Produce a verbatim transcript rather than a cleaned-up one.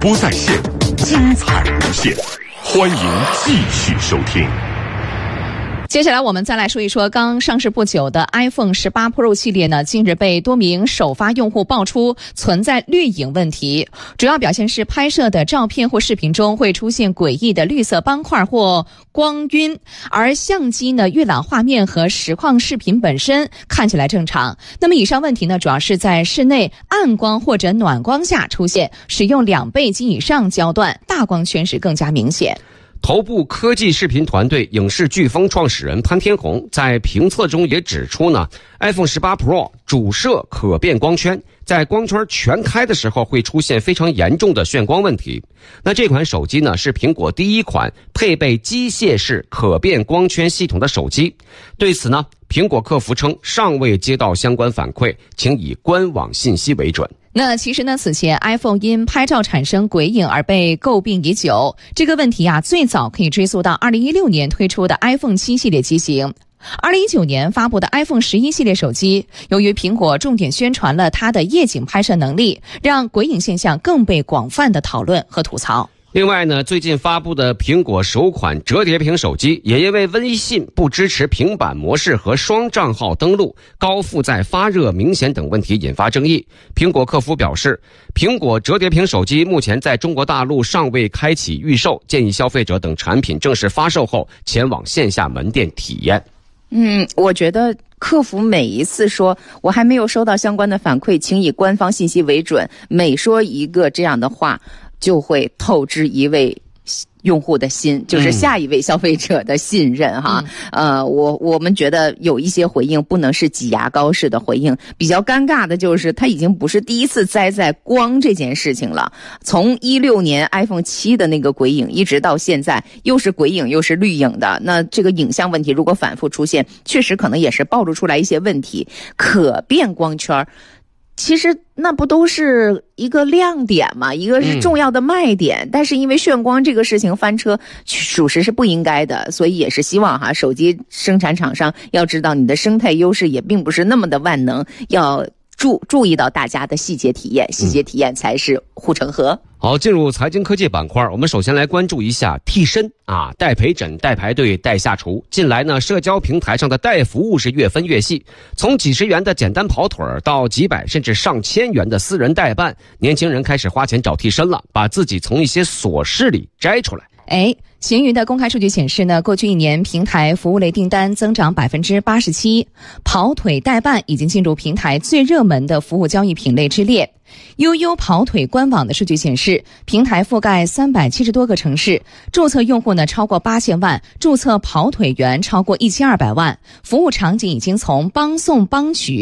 播在线，精彩无限，欢迎继续收听。 接下来我们再来说一说刚上市不久的 iPhone 十八 Pro 系列呢，近日被多名首发用户爆出存在绿影问题，主要表现是拍摄的照片或视频中会出现诡异的绿色斑块或光晕，而相机呢预览画面和实况视频本身看起来正常。那么以上问题呢，主要是在室内暗光或者暖光下出现，使用两倍及以上焦段，大光圈时更加明显。 头部科技视频团队影视飓风创始人潘天红在评测中也指出呢 ，iPhone 十八 Pro 主摄可变光圈，在光圈全开的时候会出现非常严重的眩光问题。那这款手机呢，是苹果第一款配备机械式可变光圈系统的手机。对此呢，苹果客服称尚未接到相关反馈，请以官网信息为准。 那其实呢，此前 iPhone 因拍照产生鬼影而被诟病已久。这个问题啊，最早可以追溯到二零一六年推出的 iPhone 七系列机型。二零一九年发布的 iPhone 十一系列手机，由于苹果重点宣传了它的夜景拍摄能力，让鬼影现象更被广泛的讨论和吐槽。 另外呢，最近发布的苹果首款折叠屏手机也因为微信不支持平板模式和双账号登录、高负载发热明显等问题引发争议。苹果客服表示，苹果折叠屏手机目前在中国大陆尚未开启预售，建议消费者等产品正式发售后前往线下门店体验。 嗯，我觉得客服每一次说我还没有收到相关的反馈，请以官方信息为准，每说一个这样的话就会透支一位用户的心，就是下一位消费者的信任哈。嗯、呃，我我们觉得有一些回应不能是挤牙膏式的回应，比较尴尬的就是他已经不是第一次栽在光这件事情了。从一六年 iPhone 七的那个鬼影，一直到现在又是鬼影又是绿影的，那这个影像问题如果反复出现，确实可能也是暴露出来一些问题。可变光圈其实那不都是一个亮点嘛，一个是重要的卖点、嗯、但是因为眩光这个事情翻车属实是不应该的，所以也是希望哈，手机生产厂商要知道你的生态优势也并不是那么的万能，要注注意到大家的细节体验，细节体验才是护城河。 好，进入财经科技板块，我们首先来关注一下替身啊，代陪诊、代排队、代下厨。近来呢，社交平台上的代服务是越分越细，从几十元的简单跑腿到几百甚至上千元的私人代办，年轻人开始花钱找替身了，把自己从一些琐事里摘出来。 哎，闲鱼的公开数据显示呢，过去一年平台服务类订单增长百分之八十七，跑腿代办已经进入平台最热门的服务交易品类之列。悠悠跑腿官网的数据显示，平台覆盖三百七十多个城市，注册用户呢超过八千万，注册跑腿员超过一千二百万，服务场景已经从帮送帮取